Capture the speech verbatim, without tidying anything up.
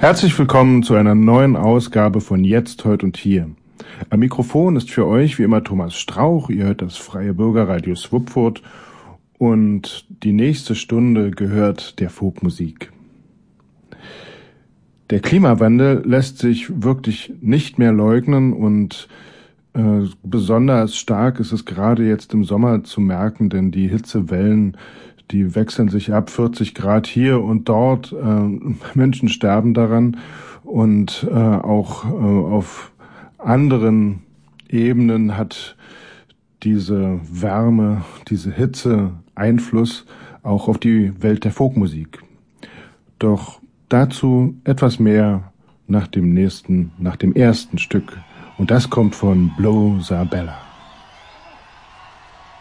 Herzlich willkommen zu einer neuen Ausgabe von Jetzt, Heut und Hier. Am Mikrofon ist für euch wie immer Thomas Strauch. Ihr hört das Freie Bürgerradio Swupfurt und die nächste Stunde gehört der Folkmusik. Der Klimawandel lässt sich wirklich nicht mehr leugnen und äh, besonders stark ist es gerade jetzt im Sommer zu merken, denn die Hitzewellen, die wechseln sich ab, vierzig Grad hier und dort. Äh, Menschen sterben daran und äh, auch äh, auf anderen Ebenen hat diese Wärme, diese Hitze Einfluss auch auf die Welt der Folkmusik. Doch dazu etwas mehr nach dem nächsten, nach dem ersten Stück. Und das kommt von Blow Zabella.